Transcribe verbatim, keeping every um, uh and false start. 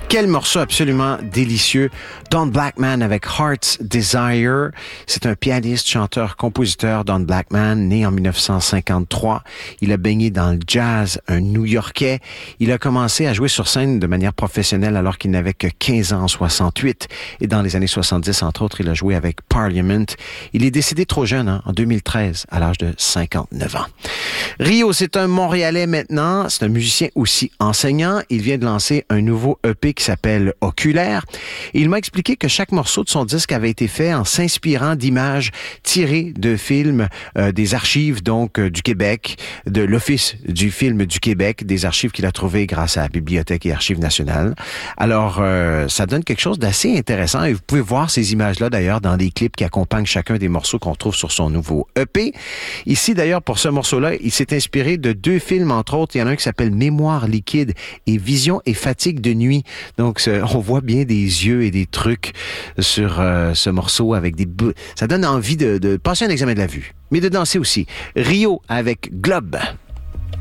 Quel morceau absolument délicieux. Don Blackman avec Heart's Desire. C'est un pianiste, chanteur, compositeur, Don Blackman, né en dix-neuf cent cinquante-trois. Il a baigné dans le jazz, un New-Yorkais. Il a commencé à jouer sur scène de manière professionnelle alors qu'il n'avait que quinze ans en soixante-huit. Et dans les années soixante-dix, entre autres, il a joué avec Parliament. Il est décédé trop jeune, hein, en deux mille treize, à l'âge de cinquante-neuf ans. Rio, c'est un Montréalais maintenant. C'est un musicien aussi enseignant. Il vient de lancer un nouveau E P qui s'appelle Oculaire. Et il m'a expliqué que chaque morceau de son disque avait été fait en s'inspirant d'images tirées de films euh, des archives donc euh, du Québec, de l'Office du film du Québec, des archives qu'il a trouvées grâce à la Bibliothèque et Archives nationales. Alors, euh, ça donne quelque chose d'assez intéressant et vous pouvez voir ces images-là d'ailleurs dans les clips qui accompagnent chacun des morceaux qu'on trouve sur son nouveau E P. Ici d'ailleurs, pour ce morceau-là, il s'est inspiré de deux films, entre autres. Il y en a un qui s'appelle Mémoire liquide et Vision et fatigue de nuit. Donc, on voit bien des yeux et des trucs sur euh, ce morceau avec des... bou- Ça donne envie de, de passer un examen de la vue, mais de danser aussi. Rio avec Globe.